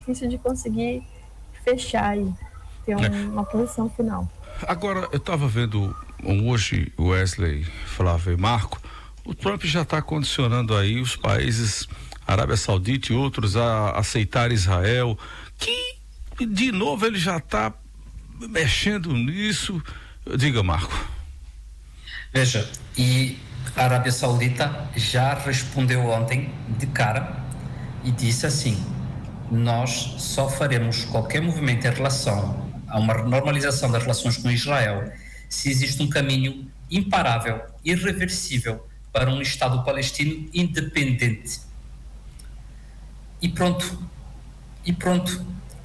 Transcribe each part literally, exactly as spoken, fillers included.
difícil de conseguir fechar e ter um, é. uma posição final. Agora, eu estava vendo hoje, Wesley, Flávio e Marco, o Trump já está condicionando aí os países, Arábia Saudita e outros, a aceitar Israel, que de novo ele já está mexendo nisso. Diga, Marco. Veja, e a Arábia Saudita já respondeu ontem de cara e disse assim: nós só faremos qualquer movimento em relação a uma normalização das relações com Israel se existe um caminho imparável, irreversível para um Estado palestino independente. E pronto. E pronto.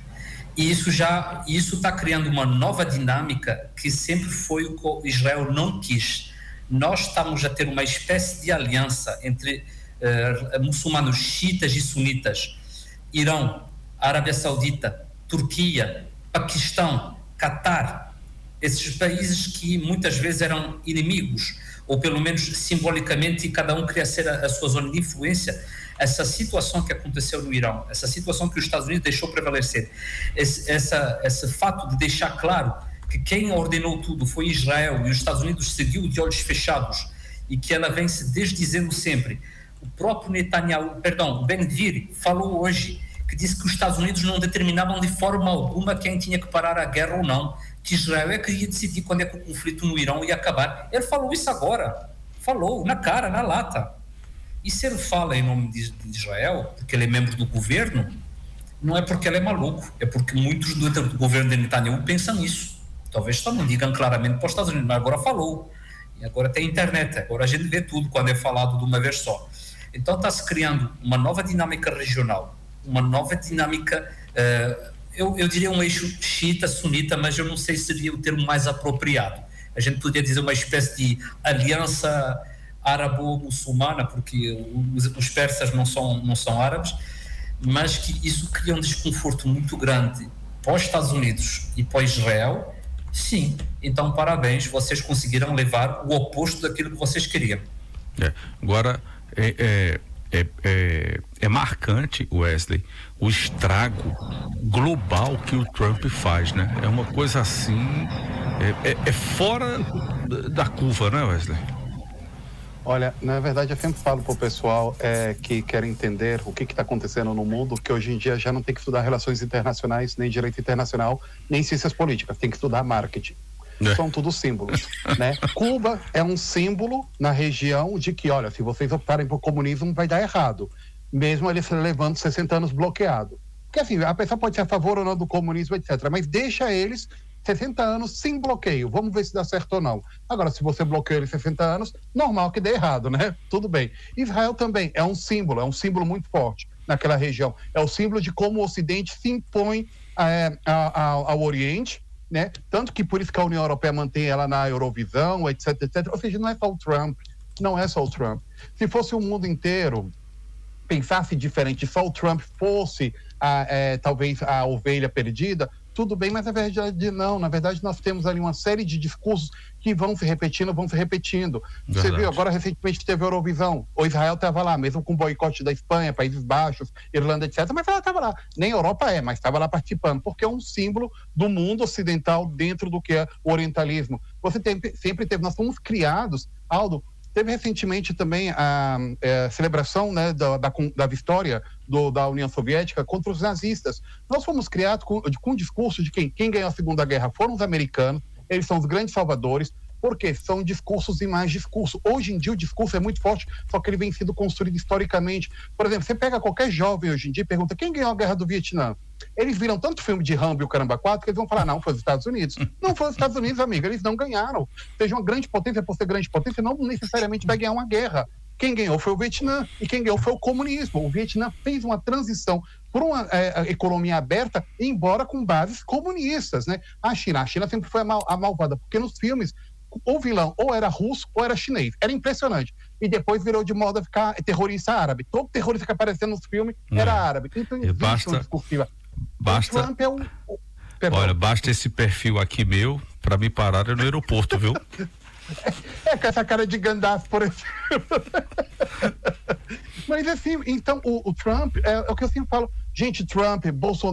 E isso já, isso está criando uma nova dinâmica que sempre foi o que Israel não quis. Nós estamos a ter uma espécie de aliança entre uh, muçulmanos xiitas e sunitas, Irão, Arábia Saudita, Turquia, Paquistão, Catar, esses países que muitas vezes eram inimigos, ou pelo menos simbolicamente cada um queria ser a, a sua zona de influência. Essa situação que aconteceu no Irão, essa situação que os Estados Unidos deixou prevalecer, esse, essa, esse fato de deixar claro que quem ordenou tudo foi Israel e os Estados Unidos seguiu de olhos fechados e que ela vem se desdizendo sempre. O próprio Netanyahu, perdão, o Ben-Gvir falou hoje que disse que os Estados Unidos não determinavam de forma alguma quem tinha que parar a guerra ou não, que Israel é que ia decidir quando é que o conflito no Irão ia acabar. Ele falou isso agora, falou na cara, na lata. E se ele fala em nome de, de Israel, porque ele é membro do governo, não é porque ele é maluco, é porque muitos do, do governo de Netanyahu pensam isso. Talvez só não digam claramente para os Estados Unidos, mas agora falou. E agora tem internet, agora a gente vê tudo quando é falado de uma vez só. Então está-se criando uma nova dinâmica regional, uma nova dinâmica, uh, eu, eu diria um eixo xiita-sunita, mas eu não sei se seria o termo mais apropriado. A gente poderia dizer uma espécie de aliança árabo-muçulmana, porque os, os persas não são, não são árabes, mas que isso cria um desconforto muito grande para os Estados Unidos e para Israel. Sim, então parabéns, vocês conseguiram levar o oposto daquilo que vocês queriam. É, agora, é, é, é, é, é marcante, Wesley, o estrago global que o Trump faz, né? É uma coisa assim, é, é, é fora da curva, né, Wesley? Olha, na verdade eu sempre falo para o pessoal é, que quer entender o que está acontecendo no mundo, que hoje em dia já não tem que estudar relações internacionais, nem direito internacional, nem ciências políticas, tem que estudar marketing. É. São tudo símbolos, né? Cuba é um símbolo na região de que, olha, se vocês optarem por comunismo vai dar errado, mesmo eles levando sessenta anos bloqueado. Porque assim, a pessoa pode ser a favor ou não do comunismo, etcétera, mas deixa eles sessenta anos sem bloqueio, vamos ver se dá certo ou não. Agora, se você bloqueia ele sessenta anos, normal que dê errado, né? Tudo bem. Israel também é um símbolo, é um símbolo muito forte naquela região. É o símbolo de como o Ocidente se impõe é, a, a, ao Oriente, né? Tanto que por isso que a União Europeia mantém ela na Eurovisão, etc, etcétera. Ou seja, não é só o Trump, não é só o Trump. Se fosse o mundo inteiro pensasse diferente, só o Trump fosse a, é, talvez a ovelha perdida, tudo bem, mas na verdade não, na verdade nós temos ali uma série de discursos que vão se repetindo, vão se repetindo. Verdade. Você viu, agora recentemente teve a Eurovisão, o Israel estava lá, mesmo com o boicote da Espanha, Países Baixos, Irlanda, etcétera, mas ela estava lá, nem a Europa é, mas estava lá participando, porque é um símbolo do mundo ocidental dentro do que é o orientalismo. Você tem, sempre teve, nós fomos criados, Aldo, teve recentemente também a, a celebração, né, da, da, da vitória do, da União Soviética contra os nazistas. Nós fomos criados com, com o discurso de quem, quem ganhou a Segunda Guerra foram os americanos, eles são os grandes salvadores, porque são discursos e mais discurso. Hoje em dia o discurso é muito forte, só que ele vem sendo construído historicamente. Por exemplo, você pega qualquer jovem hoje em dia e pergunta quem ganhou a Guerra do Vietnã? Eles viram tanto filme de Rambo e o Caramba quatro que eles vão falar, não, foi os Estados Unidos. Não foi os Estados Unidos, amigo, eles não ganharam. Seja uma grande potência, por ser grande potência, não necessariamente vai ganhar uma guerra. Quem ganhou foi o Vietnã, e quem ganhou foi o comunismo. O Vietnã fez uma transição por uma é, economia aberta, embora com bases comunistas, né? A China, a China sempre foi a, mal, a malvada, porque nos filmes o vilão ou era russo ou era chinês. Era impressionante. E depois virou de moda ficar terrorista árabe. Todo terrorista que apareceu nos filmes é. era árabe. Então existe basta, uma discursiva. Basta, o Trump é o, o, olha, basta esse perfil aqui meu para me parar no aeroporto, viu? É, é com essa cara de Gandalf, por exemplo. Mas assim, então o, o Trump, é, é o que eu sempre falo, gente, Trump, Bolsonaro,